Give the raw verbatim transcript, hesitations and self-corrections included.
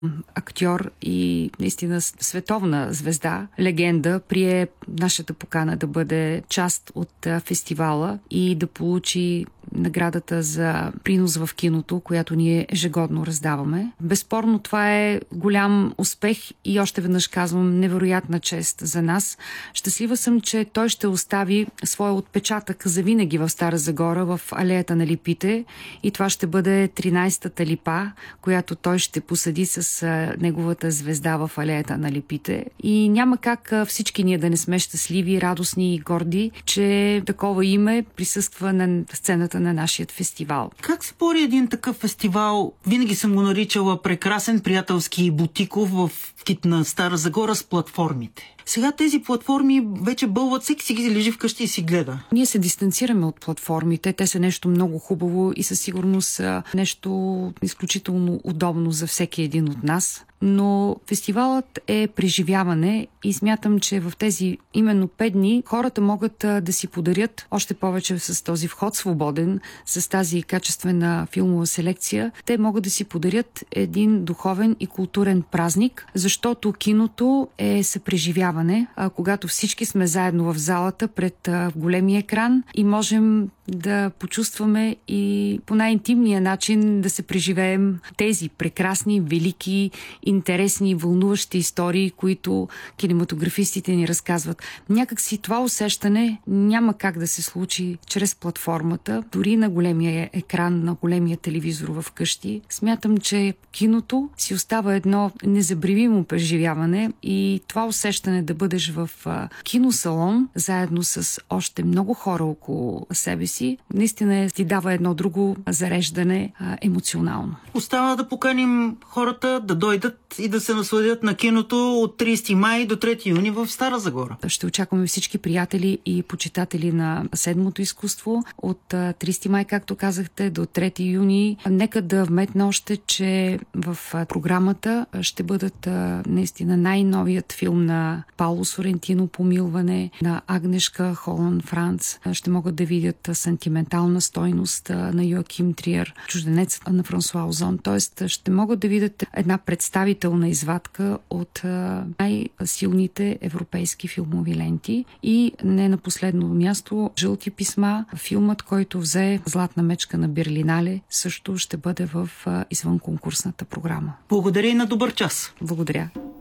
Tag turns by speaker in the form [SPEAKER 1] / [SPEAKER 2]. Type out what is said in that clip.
[SPEAKER 1] актьор и наистина световна звезда, легенда, прие нашата покана да бъде част от фестивала и да получи наградата за принос в киното, която ние ежегодно раздаваме. Безспорно това е голям успех и още веднъж казвам, невероятна чест за нас. Щастлива съм, че той ще остави своя отпечатък завинаги в Стара Загора, в алеята на липите, и това ще бъде тринайсетата липа, която той ще посади с неговата звезда в алеята на липите. И няма как всички ние да не сме щастливи, радостни и горди, че такова име присъства на сцената на нашия фестивал.
[SPEAKER 2] Как се бори един такъв фестивал? Винаги съм го наричала прекрасен, приятелски и бутиков в кит на Стара Загора с платформите. Сега тези платформи вече бълват, всеки си ги лежи вкъщи и си гледа.
[SPEAKER 1] Ние се дистанцираме от платформите. Те са нещо много хубаво и със сигурност са нещо изключително удобно за всеки един от нас. Но фестивалът е преживяване и смятам, че в тези именно пет дни хората могат да си подарят, още повече с този вход свободен, с тази качествена филмова селекция, те могат да си подарят един духовен и културен празник, защото киното е съпреживяване, когато всички сме заедно в залата пред големия екран и можем да почувстваме и по най-интимния начин да се преживеем тези прекрасни, велики, интересни, вълнуващи истории, които кинематографистите ни разказват. Някак си това усещане няма как да се случи чрез платформата, дори на големия екран, на големия телевизор вкъщи. Смятам, че киното си остава едно незабравимо преживяване и това усещане да бъдеш в киносалон, заедно с още много хора около себе си, наистина ти дава едно друго зареждане а, емоционално.
[SPEAKER 2] Остава да поканим хората да дойдат и да се насладят на киното от трийсети май до трети юни в Стара Загора.
[SPEAKER 1] Ще очакваме всички приятели и почитатели на седмото изкуство от трийсети май, както казахте, до трети юни. Нека да вметна още, че в програмата ще бъдат наистина най-новият филм на Пауло Сорентино "Помилване", на Агнешка Холанд Франц. Ще могат да видят "Сантиментална стойност" на Йоаким Триер, "Чужденецът" на Франсуа Озон. Тоест ще могат да видят една представителна извадка от най-силните европейски филмови ленти. И не на последно място "Жълти писма", филмът, който взе златна мечка на Берлинале, също ще бъде в извънконкурсната програма.
[SPEAKER 2] Благодаря и на добър час.
[SPEAKER 1] Благодаря.